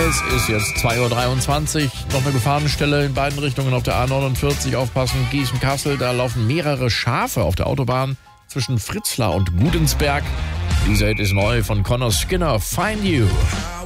Es ist jetzt 2:23 Uhr. Noch eine Gefahrenstelle in beiden Richtungen auf der A49. Aufpassen, Gießen-Kassel. Da laufen mehrere Schafe auf der Autobahn zwischen Fritzlar und Gudensberg. Dieser Hit ist neu von Connor Skinner, Find You.